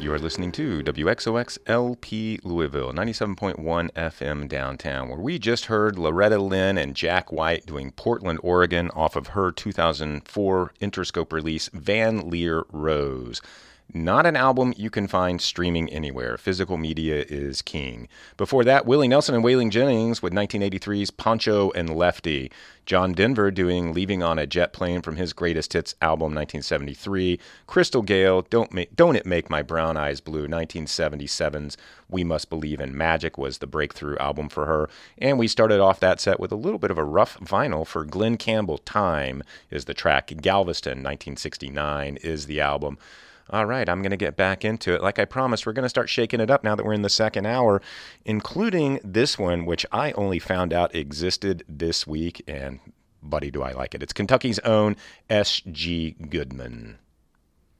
You are listening to WXOX LP Louisville, 97.1 FM downtown, where we just heard Loretta Lynn and Jack White doing Portland, Oregon off of her 2004 Interscope release, Van Leer Rose. Not an album you can find streaming anywhere. Physical media is king. Before that, Willie Nelson and Waylon Jennings with 1983's Poncho and Lefty. John Denver doing Leaving on a Jet Plane from his greatest hits album, 1973. Crystal Gale, Don't It Make My Brown Eyes Blue, 1977's We Must Believe in Magic was the breakthrough album for her. And we started off that set with a little bit of a rough vinyl for Glenn Campbell. Time is the track. Galveston, 1969 is the album. All right, I'm going to get back into it. Like I promised, we're going to start shaking it up now that we're in the second hour, including this one, which I only found out existed this week, and buddy, do I like it. It's Kentucky's own S.G. Goodman.